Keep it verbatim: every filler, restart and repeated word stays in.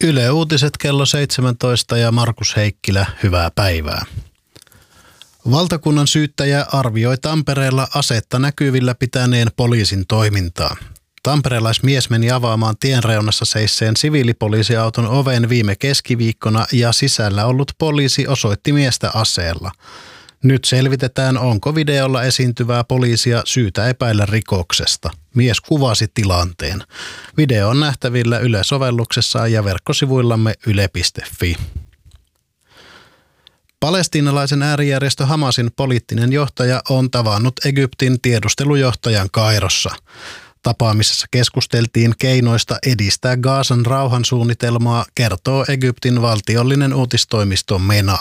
Yle Uutiset kello seitsemäntoista ja Markus Heikkilä, hyvää päivää. Valtakunnan syyttäjä arvioi Tampereella asetta näkyvillä pitäneen poliisin toimintaa. Tamperelaismies meni avaamaan tien reunassa seisseen siviilipoliisiauton oven viime keskiviikkona ja sisällä ollut poliisi osoitti miestä aseella. Nyt selvitetään, onko videolla esiintyvää poliisia syytä epäillä rikoksesta. Mies kuvasi tilanteen. Video on nähtävillä Yle-sovelluksessa ja verkkosivuillamme yle piste fi. Palestiinalaisen äärijärjestö Hamasin poliittinen johtaja on tavannut Egyptin tiedustelujohtajan Kairossa. Tapaamisessa keskusteltiin keinoista edistää Gazan rauhansuunnitelmaa, kertoo Egyptin valtiollinen uutistoimisto MENA.